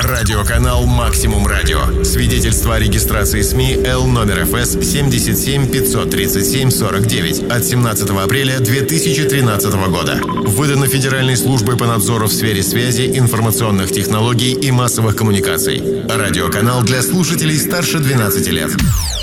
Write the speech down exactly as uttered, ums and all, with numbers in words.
Радиоканал «Максимум Радио». Свидетельство о регистрации СМИ Л номер эф эс семьдесят семь пятьсот тридцать семь сорок девять от семнадцатого апреля две тысячи тринадцатого года. Выдано Федеральной службой по надзору в сфере связи, информационных технологий и массовых коммуникаций. Радиоканал для слушателей старше двенадцати лет.